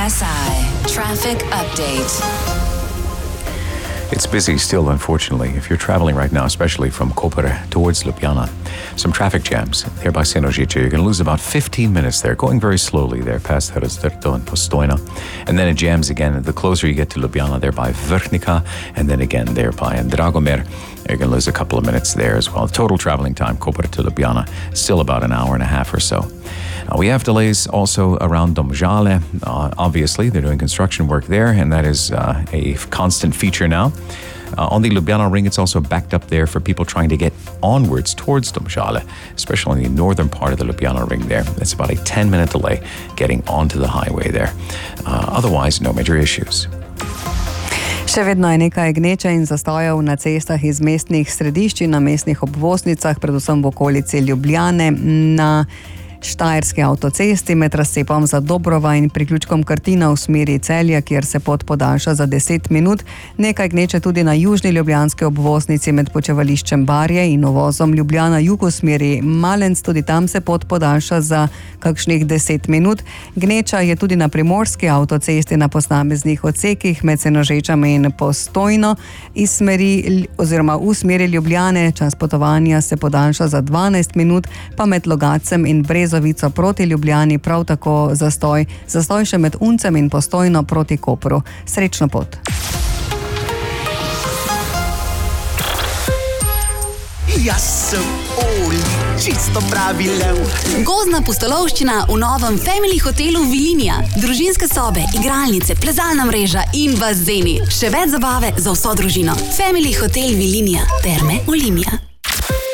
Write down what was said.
SI Traffic Update. It's busy still, unfortunately, if you're traveling right now, especially from Koper towards Ljubljana. Some traffic jams there by Senožice. You're going to lose about 15 minutes there, going very slowly there past Hrastvrto and Postojna. And then it jams again. The closer you get to Ljubljana, there by Vrhnika, and then again there by Dragomir. You're going to lose a couple of minutes there as well. Total traveling time, Koper to Ljubljana, still about an hour and a half or so. We have delays also around Domžale. Obviously, they're doing construction work there, and that is a constant feature now. On the Ljubljana ring, it's also backed up there for people trying to get onwards towards Domžale, especially in the northern part of the Ljubljana ring there. It's about a 10-minute delay getting onto the highway there. Otherwise, no major issues. Še vedno je nekaj gneče in zastojev na cestah iz mestnih središč in na mestnih obvoznicah, predvsem v okolici Ljubljane, na Štajerski avtocesti med razcepom za Dobrova in priključkom Krtina v smeri Celja, kjer se pot podaljša za 10 minut. Nekaj gneče tudi na južni ljubljanski obvoznici med počevališčem Barje in uvozom Ljubljana jug v smeri Malenc. Tudi tam se pot podaljša za kakšnih 10 minut. Gneča je tudi na primorski avtocesti na posameznih odsekih med Senožečami in Postojno iz smeri oziroma v smeri Ljubljane. Čas potovanja se podaljša za 12 minut, pa med Logacem in Brezovico proti Ljubljani prav tako zastoj še med Uncem in Postojno proti Kopru. Srečno pot. Jaz sem Oli, čisto pravi lev. Gozdna pustolovščina v novem Family hotelu Vilinija. Družinske sobe, igralnice, plezalna mreža in bazeni. Še več zabave za vso družino. Family hotel Vilinija. Terme Olimia.